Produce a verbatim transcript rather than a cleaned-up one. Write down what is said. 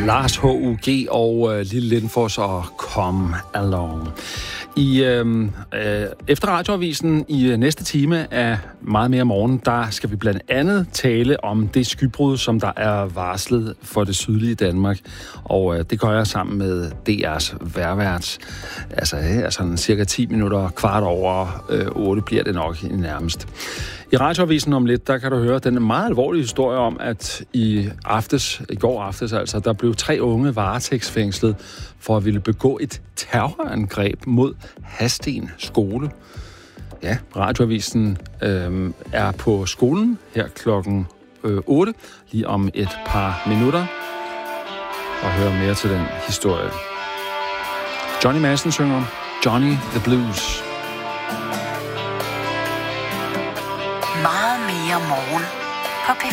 Lars H U G og øh, Lille Lindfors og Come Along. I øh, øh, efter radioavisen i næste time af Meget mere morgen, der skal vi blandt andet tale om det skybrud, som der er varslet for det sydlige Danmark. Og øh, det gør jeg sammen med D R's værvært. Altså, øh, sådan cirka ti minutter, kvart over øh, otte bliver det nok nærmest. I radioavisen om lidt, der kan du høre den meget alvorlige historie om, at i aftes, i går aftes altså, der blev tre unge varetægtsfængslet for at ville begå et terrorangreb mod Hadsten skole. Ja, radioavisen øh, er på skolen her klokken øh, otte, lige om et par minutter, og høre mere til den historie. Johnny Madsen synger Johnny the Blues. Meget mere morgen på P